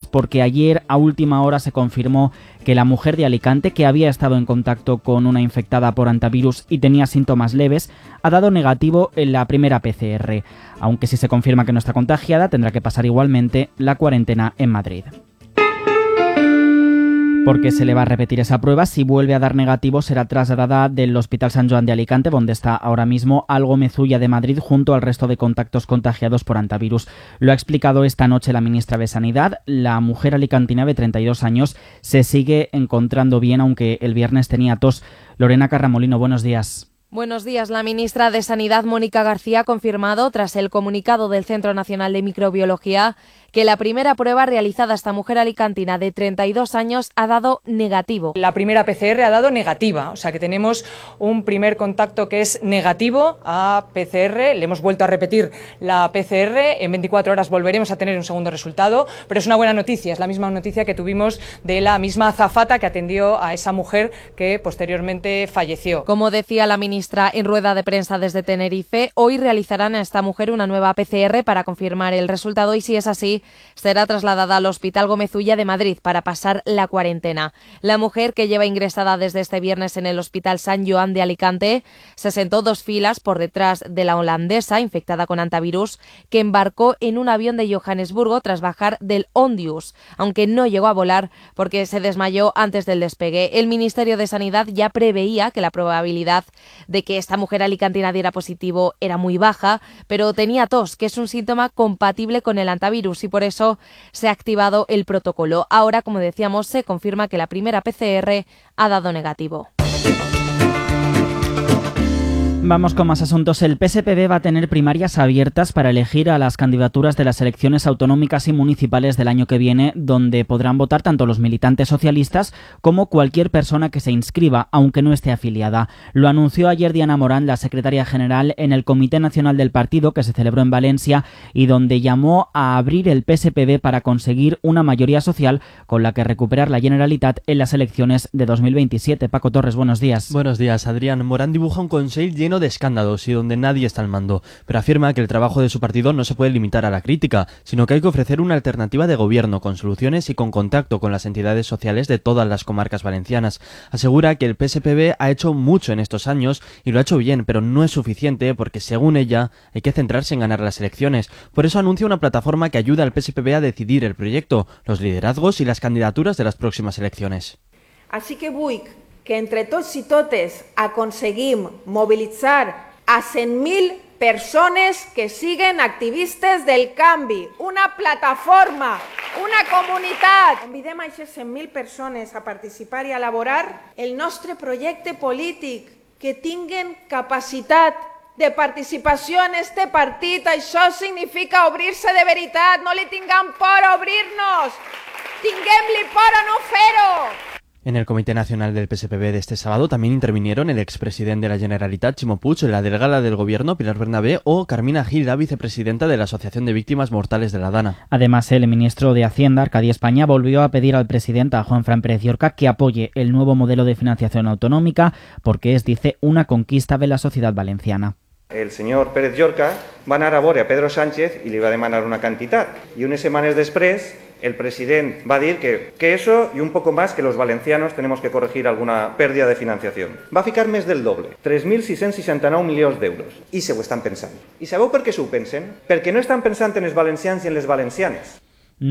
porque ayer a última hora se confirmó que la mujer de Alicante, que había estado en contacto con una infectada por hantavirus y tenía síntomas leves, ha dado negativo en la primera PCR. Aunque si se confirma que no está contagiada, tendrá que pasar igualmente la cuarentena en Madrid. Porque se le va a repetir esa prueba. Si vuelve a dar negativo, será trasladada del Hospital Sant Joan de Alicante, donde está ahora mismo, al Gómez Ulla de Madrid, junto al resto de contactos contagiados por hantavirus. Lo ha explicado esta noche la ministra de Sanidad. La mujer alicantina de 32 años se sigue encontrando bien, aunque el viernes tenía tos. Lorena Carramolino, buenos días. Buenos días. La ministra de Sanidad, Mónica García, ha confirmado, tras el comunicado del Centro Nacional de Microbiología, que la primera prueba realizada a esta mujer alicantina de 32 años ha dado negativo. La primera PCR ha dado negativa, o sea que tenemos un primer contacto que es negativo a PCR. Le hemos vuelto a repetir la PCR, en 24 horas volveremos a tener un segundo resultado, pero es una buena noticia, es la misma noticia que tuvimos de la misma azafata que atendió a esa mujer que posteriormente falleció. Como decía la ministra en rueda de prensa desde Tenerife, hoy realizarán a esta mujer una nueva PCR para confirmar el resultado y, si es así, será trasladada al Hospital Gómez Ulla de Madrid para pasar la cuarentena. La mujer, que lleva ingresada desde este viernes en el Hospital Sant Joan de Alicante, se sentó 2 filas por detrás de la holandesa infectada con hantavirus, que embarcó en un avión de Johannesburgo tras bajar del Ondius, aunque no llegó a volar porque se desmayó antes del despegue. El Ministerio de Sanidad ya preveía que la probabilidad de que esta mujer alicantina diera positivo era muy baja, pero tenía tos, que es un síntoma compatible con el hantavirus, y por eso se ha activado el protocolo. Ahora, como decíamos, se confirma que la primera PCR ha dado negativo. Vamos con más asuntos. El PSPB va a tener primarias abiertas para elegir a las candidaturas de las elecciones autonómicas y municipales del año que viene, donde podrán votar tanto los militantes socialistas como cualquier persona que se inscriba, aunque no esté afiliada. Lo anunció ayer Diana Morán, la secretaria general, en el Comité Nacional del Partido, que se celebró en Valencia, y donde llamó a abrir el PSPB para conseguir una mayoría social con la que recuperar la Generalitat en las elecciones de 2027. Paco Torres, buenos días. Buenos días, Adrián. Morán dibuja un Consell lleno de escándalos y donde nadie está al mando, pero afirma que el trabajo de su partido no se puede limitar a la crítica, sino que hay que ofrecer una alternativa de gobierno con soluciones y con contacto con las entidades sociales de todas las comarcas valencianas. Asegura que el PSPB ha hecho mucho en estos años y lo ha hecho bien, pero no es suficiente porque, según ella, hay que centrarse en ganar las elecciones. Por eso anuncia una plataforma que ayuda al PSPB a decidir el proyecto, los liderazgos y las candidaturas de las próximas elecciones. Així que vull que entre tots i totes aconseguim mobilitzar a 100.000 persones que siguen activistes del canvi, una plataforma, una comunitat. Convidem a aquestes 100.000 persones a participar i a elaborar el nostre projecte polític, que tinguen capacitat de participació en este partit. Això significa obrir-se de veritat, no li tinguem por a obrir-nos, tinguem-li por a no fer-ho. En el Comité Nacional del PSPB de este sábado también intervinieron el expresidente de la Generalitat, Ximo Puig, la delegada del Gobierno, Pilar Bernabé, o Carmina Gil, la vicepresidenta de la Asociación de Víctimas Mortales de la Dana. Además, el ministro de Hacienda, Arcadi España, volvió a pedir al presidente, a Juanfran Pérez Llorca, que apoye el nuevo modelo de financiación autonómica, porque es, dice, una conquista de la sociedad valenciana. El senyor Pérez Llorca va anar a veure a Pedro Sánchez i li va demanar una quantitat. I unes setmanes després, el president va dir que eso y un poco más, que los valencianos tenemos que corregir alguna pérdida de financiación. Va ficar més del doble, 3.669 milions d'euros. I se ho estan pensant. I sabeu per què s'ho pensen? Perquè no estan pensant en els valencians i en les valencianes.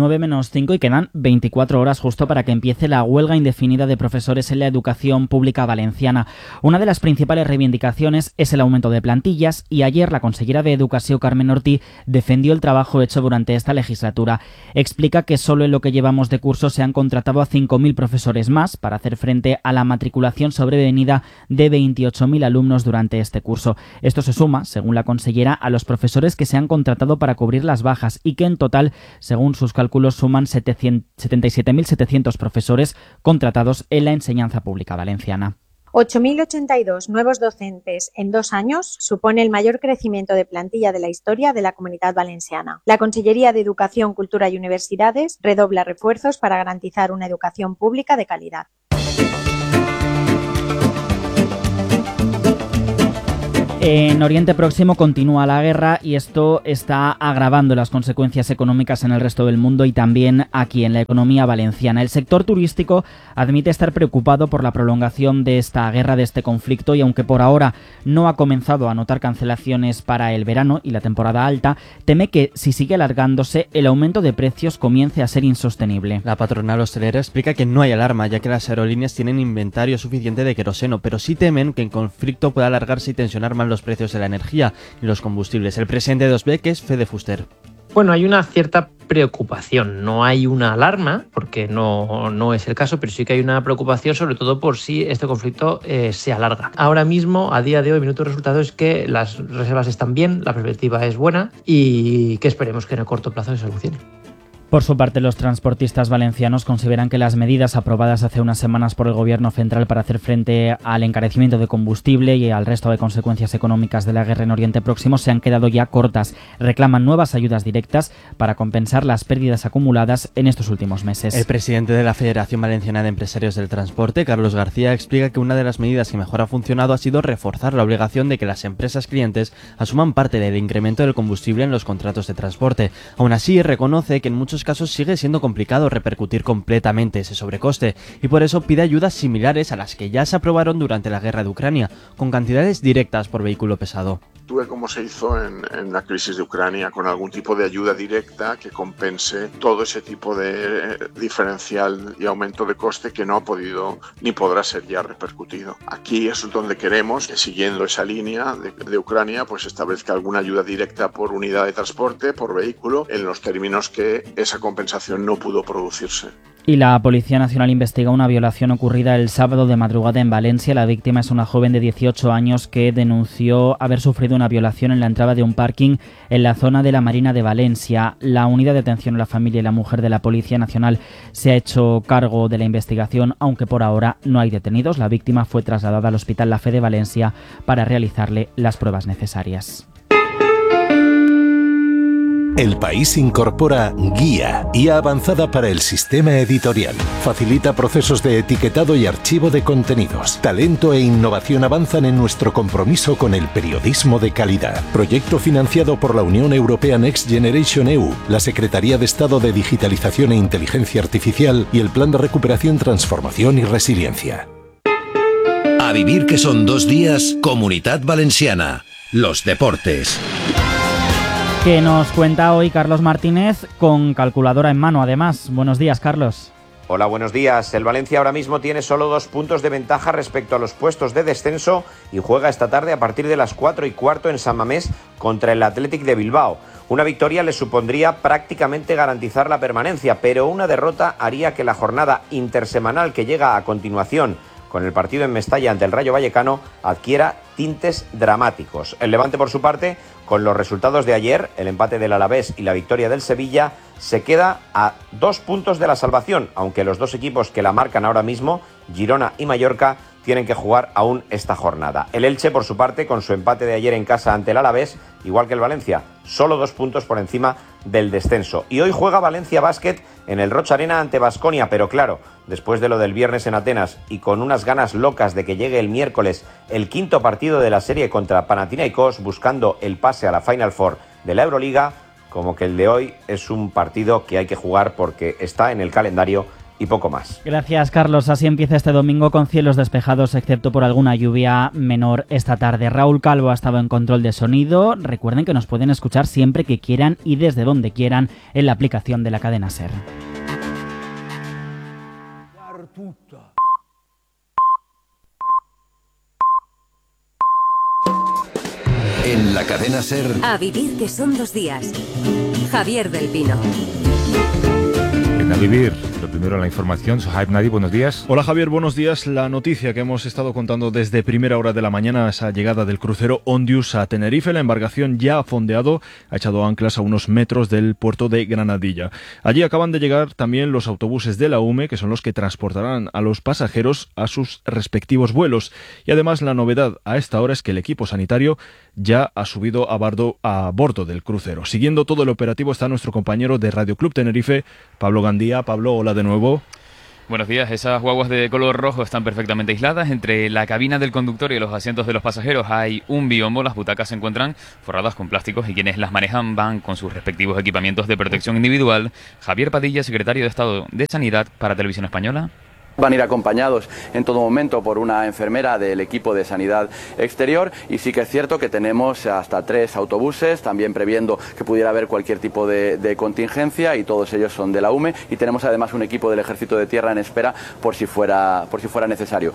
9:05 y quedan 24 horas justo para que empiece la huelga indefinida de profesores en la educación pública valenciana. Una de las principales reivindicaciones es el aumento de plantillas y ayer la consellera de Educación, Carmen Ortí, defendió el trabajo hecho durante esta legislatura. Explica que solo en lo que llevamos de curso se han contratado a 5.000 profesores más para hacer frente a la matriculación sobrevenida de 28.000 alumnos durante este curso. Esto se suma, según la consellera, a los profesores que se han contratado para cubrir las bajas y que en total, según sus cálculos, suman 77.700 profesores contratados en la enseñanza pública valenciana. 8.082 nuevos docentes en 2 años supone el mayor crecimiento de plantilla de la historia de la Comunidad Valenciana. La Consellería de Educación, Cultura y Universidades redobla refuerzos para garantizar una educación pública de calidad. En Oriente Próximo continúa la guerra y esto está agravando las consecuencias económicas en el resto del mundo y también aquí en la economía valenciana. El sector turístico admite estar preocupado por la prolongación de esta guerra, de este conflicto, y aunque por ahora no ha comenzado a notar cancelaciones para el verano y la temporada alta, teme que si sigue alargándose el aumento de precios comience a ser insostenible. La patronal hostelera explica que no hay alarma, ya que las aerolíneas tienen inventario suficiente de queroseno, pero sí temen que el conflicto pueda alargarse y tensionar más los precios de la energía y los combustibles. El presidente de Osbec es Fede Fuster. Bueno, hay una cierta preocupación, no hay una alarma, porque no es el caso, pero sí que hay una preocupación, sobre todo por si este conflicto se alarga. Ahora mismo, a día de hoy, minuto resultado es que las reservas están bien, la perspectiva es buena y que esperemos que en el corto plazo se solucione. Por su parte, los transportistas valencianos consideran que las medidas aprobadas hace unas semanas por el Gobierno central para hacer frente al encarecimiento de combustible y al resto de consecuencias económicas de la guerra en Oriente Próximo se han quedado ya cortas. Reclaman nuevas ayudas directas para compensar las pérdidas acumuladas en estos últimos meses. El presidente de la Federación Valenciana de Empresarios del Transporte, Carlos García, explica que una de las medidas que mejor ha funcionado ha sido reforzar la obligación de que las empresas clientes asuman parte del incremento del combustible en los contratos de transporte. Aún así, reconoce que en muchos casos sigue siendo complicado repercutir completamente ese sobrecoste y por eso pide ayudas similares a las que ya se aprobaron durante la guerra de Ucrania, con cantidades directas por vehículo pesado. Como se hizo en la crisis de Ucrania, con algún tipo de ayuda directa que compense todo ese tipo de diferencial y aumento de coste que no ha podido ni podrá ser ya repercutido. Aquí es donde queremos que, siguiendo esa línea de Ucrania, pues establezca alguna ayuda directa por unidad de transporte, por vehículo, en los términos que esa compensación no pudo producirse. Y la Policía Nacional investiga una violación ocurrida el sábado de madrugada en Valencia. La víctima es una joven de 18 años que denunció haber sufrido una violación en la entrada de un parking en la zona de la Marina de Valencia. La Unidad de Atención a la Familia y la Mujer de la Policía Nacional se ha hecho cargo de la investigación, aunque por ahora no hay detenidos. La víctima fue trasladada al Hospital La Fe de Valencia para realizarle las pruebas necesarias. El País incorpora Guía Avanzada para el Sistema Editorial. Facilita procesos de etiquetado y archivo de contenidos. Talento e innovación avanzan en nuestro compromiso con el periodismo de calidad. Proyecto financiado por la Unión Europea Next Generation EU, la Secretaría de Estado de Digitalización e Inteligencia Artificial y el Plan de Recuperación, Transformación y Resiliencia. A vivir que son 2 días, Comunitat Valenciana. Los deportes. Que nos cuenta hoy Carlos Martínez con calculadora en mano, además. Buenos días, Carlos. Hola, buenos días. El Valencia ahora mismo tiene solo 2 puntos de ventaja respecto a los puestos de descenso y juega esta tarde a partir de las 4:15 en San Mamés contra el Athletic de Bilbao. Una victoria le supondría prácticamente garantizar la permanencia, pero una derrota haría que la jornada intersemanal que llega a continuación con el partido en Mestalla ante el Rayo Vallecano adquiera tintes dramáticos. El Levante, por su parte, con los resultados de ayer, el empate del Alavés y la victoria del Sevilla, se queda a 2 puntos de la salvación, aunque los 2 equipos que la marcan ahora mismo, Girona y Mallorca, tienen que jugar aún esta jornada. El Elche, por su parte, con su empate de ayer en casa ante el Alavés, igual que el Valencia, solo 2 puntos por encima del descenso. Y hoy juega Valencia Basket en el Roch Arena ante Baskonia, pero claro, después de lo del viernes en Atenas y con unas ganas locas de que llegue el miércoles el 5º partido de la serie contra Panathinaikos, buscando el pase a la Final Four de la Euroliga, como que el de hoy es un partido que hay que jugar porque está en el calendario y poco más. Gracias, Carlos. Así empieza este domingo con cielos despejados, excepto por alguna lluvia menor esta tarde. Raúl Calvo ha estado en control de sonido. Recuerden que nos pueden escuchar siempre que quieran y desde donde quieran en la aplicación de la cadena SER. En la cadena SER. A vivir que son 2 días. Javier del Pino. A vivir, lo primero la información. Sohaib Nadi, buenos días. Hola Javier, buenos días. La noticia que hemos estado contando desde primera hora de la mañana, esa llegada del crucero Ondius a Tenerife. La embarcación ya ha fondeado, ha echado anclas a unos metros del puerto de Granadilla. Allí acaban de llegar también los autobuses de la UME, que son los que transportarán a los pasajeros a sus respectivos vuelos. Y además la novedad a esta hora es que el equipo sanitario ya ha subido a bordo del crucero. Siguiendo todo el operativo está nuestro compañero de Radio Club Tenerife, Pablo Gandía. Pablo, hola de nuevo. Buenos días. Esas guaguas de color rojo están perfectamente aisladas. Entre la cabina del conductor y los asientos de los pasajeros hay un biombo. Las butacas se encuentran forradas con plásticos y quienes las manejan van con sus respectivos equipamientos de protección individual. Javier Padilla, secretario de Estado de Sanidad para Televisión Española. Van a ir acompañados en todo momento por una enfermera del equipo de sanidad exterior y sí que es cierto que tenemos hasta 3 autobuses, también previendo que pudiera haber cualquier tipo de contingencia, y todos ellos son de la UME, y tenemos además un equipo del Ejército de Tierra en espera por si fuera necesario.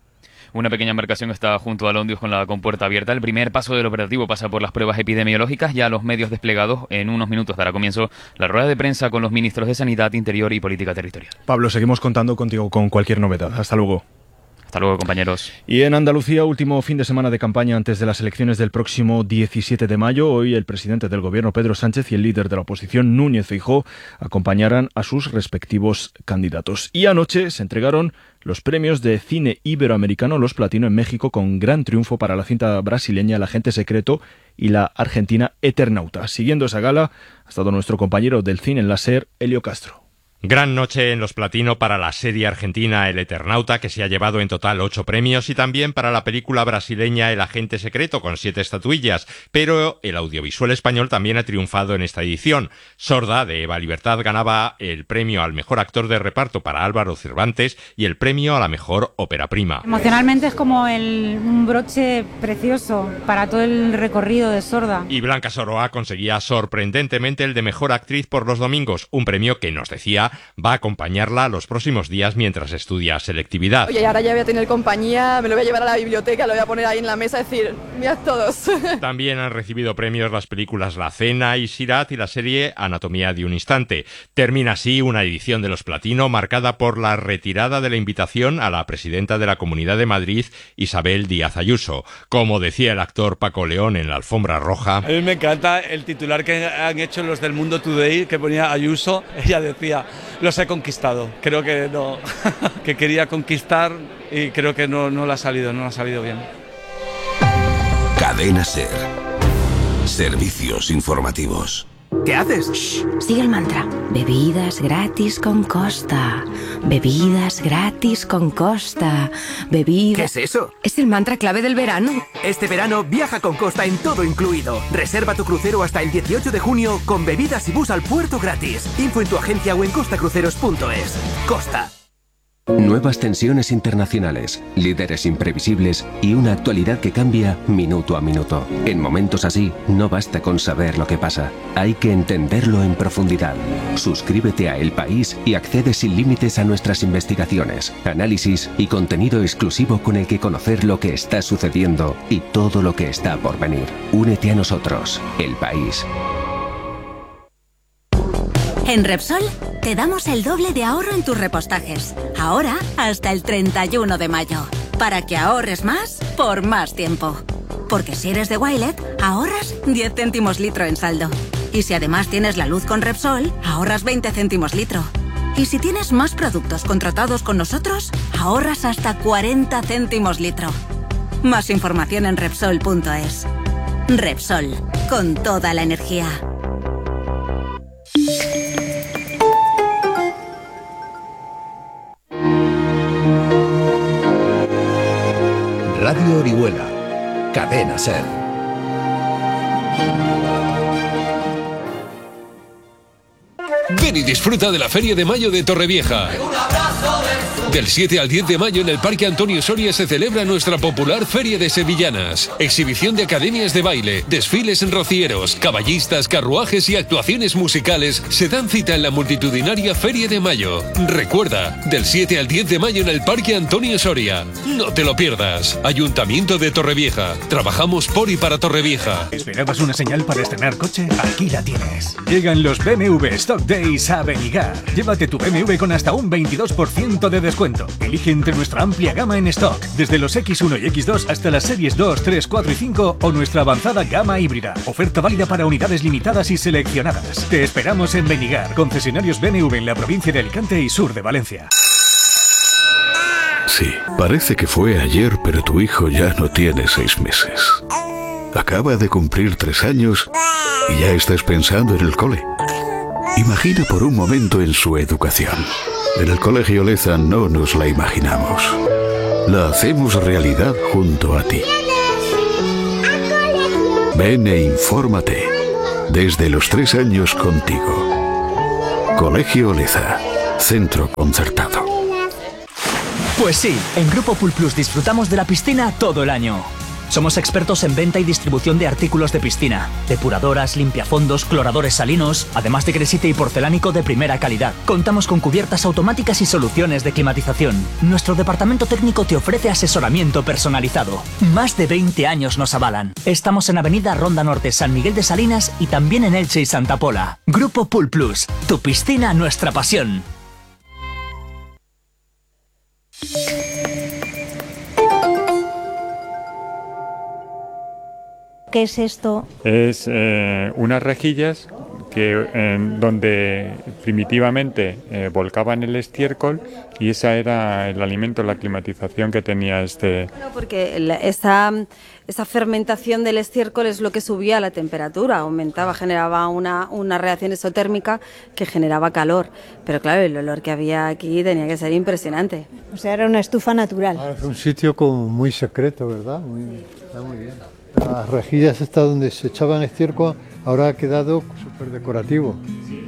Una pequeña embarcación está junto al Ondius con la compuerta abierta. El primer paso del operativo pasa por las pruebas epidemiológicas. Ya los medios desplegados. En unos minutos dará comienzo la rueda de prensa con los ministros de Sanidad, Interior y Política Territorial. Pablo, seguimos contando contigo con cualquier novedad. Hasta luego. Hasta luego, compañeros. Y en Andalucía, último fin de semana de campaña antes de las elecciones del próximo 17 de mayo. Hoy el presidente del Gobierno, Pedro Sánchez, y el líder de la oposición, Núñez Feijóo, acompañarán a sus respectivos candidatos. Y anoche se entregaron los premios de cine iberoamericano, los Platino, en México, con gran triunfo para la cinta brasileña El agente secreto y la argentina Eternauta. Siguiendo esa gala ha estado nuestro compañero del cine en la SER, Elio Castro. Gran noche en los Platino para la serie argentina El Eternauta, que se ha llevado en total 8 premios, y también para la película brasileña El agente secreto, con 7 estatuillas, pero el audiovisual español también ha triunfado en esta edición. Sorda, de Eva Libertad, ganaba el premio al mejor actor de reparto para Álvaro Cervantes y el premio a la mejor ópera prima. Emocionalmente es como un broche precioso para todo el recorrido de Sorda. Y Blanca Soroa conseguía sorprendentemente el de mejor actriz por Los domingos, un premio que, nos decía, va a acompañarla los próximos días mientras estudia selectividad. Oye, ahora ya voy a tener compañía, me lo voy a llevar a la biblioteca, lo voy a poner ahí en la mesa y decir, mirad todos. También han recibido premios las películas La Cena y Sirat y la serie Anatomía de un instante. Termina así una edición de los Platino marcada por la retirada de la invitación a la presidenta de la Comunidad de Madrid, Isabel Díaz Ayuso. Como decía el actor Paco León en la alfombra roja: a mí me encanta el titular que han hecho los del Mundo Today, que ponía Ayuso. Ella decía: los he conquistado. Creo que no, que quería conquistar y creo que no le ha salido bien. Cadena SER. Servicios informativos. ¿Qué haces? Shh, sigue el mantra. Bebidas gratis con Costa. Bebidas gratis con Costa. Bebidas... ¿Qué es eso? Es el mantra clave del verano. Este verano viaja con Costa en todo incluido. Reserva tu crucero hasta el 18 de junio con bebidas y bus al puerto gratis. Info en tu agencia o en costacruceros.es. Costa. Nuevas tensiones internacionales, líderes imprevisibles y una actualidad que cambia minuto a minuto. En momentos así, no basta con saber lo que pasa, hay que entenderlo en profundidad. Suscríbete a El País y accede sin límites a nuestras investigaciones, análisis y contenido exclusivo con el que conocer lo que está sucediendo y todo lo que está por venir. Únete a nosotros, El País. En Repsol te damos el doble de ahorro en tus repostajes. Ahora hasta el 31 de mayo. Para que ahorres más por más tiempo. Porque si eres de Wilet, ahorras 10 céntimos litro en saldo. Y si además tienes la luz con Repsol, ahorras 20 céntimos litro. Y si tienes más productos contratados con nosotros, ahorras hasta 40 céntimos litro. Más información en Repsol.es. Repsol, con toda la energía. Radio Orihuela, Cadena SER. Ven y disfruta de la Feria de Mayo de Torrevieja. Del 7 al 10 de mayo en el Parque Antonio Soria se celebra nuestra popular Feria de Sevillanas. Exhibición de academias de baile, desfiles en rocieros, caballistas, carruajes y actuaciones musicales se dan cita en la multitudinaria Feria de Mayo. Recuerda, del 7 al 10 de mayo en el Parque Antonio Soria. No te lo pierdas. Ayuntamiento de Torrevieja. Trabajamos por y para Torrevieja. ¿Esperabas una señal para estrenar coche? Aquí la tienes. Llegan los BMW Stock Days a Benigar. Llévate tu BMW con hasta un 22% de descuento. Elige entre nuestra amplia gama en stock, desde los X1 y X2 hasta las series 2, 3, 4 y 5 o nuestra avanzada gama híbrida. Oferta válida para unidades limitadas y seleccionadas. Te esperamos en Benigar, concesionarios BMW en la provincia de Alicante y sur de Valencia. Sí, parece que fue ayer, pero tu hijo ya no tiene 6 meses. Acaba de cumplir 3 años y ya estás pensando en el cole. Imagina por un momento en su educación. En el Colegio Leza no nos la imaginamos. La hacemos realidad junto a ti. Ven e infórmate. Desde los 3 años contigo. Colegio Leza, centro concertado. Pues sí, en Grupo Pool Plus disfrutamos de la piscina todo el año. Somos expertos en venta y distribución de artículos de piscina, depuradoras, limpiafondos, cloradores salinos, además de gresite y porcelánico de primera calidad. Contamos con cubiertas automáticas y soluciones de climatización. Nuestro departamento técnico te ofrece asesoramiento personalizado. Más de 20 años nos avalan. Estamos en Avenida Ronda Norte, San Miguel de Salinas y también en Elche y Santa Pola. Grupo Pool Plus, tu piscina, nuestra pasión. ¿Qué es esto? Es unas rejillas donde primitivamente volcaban el estiércol y esa era el alimento, la climatización que tenía este. Bueno, porque esa fermentación del estiércol es lo que subía la temperatura, aumentaba, generaba una reacción exotérmica que generaba calor. Pero claro, el olor que había aquí tenía que ser impresionante. O sea, era una estufa natural. Es un sitio como muy secreto, ¿verdad? Está muy bien. Las rejillas estas donde se echaban estiércol ahora ha quedado súper decorativo.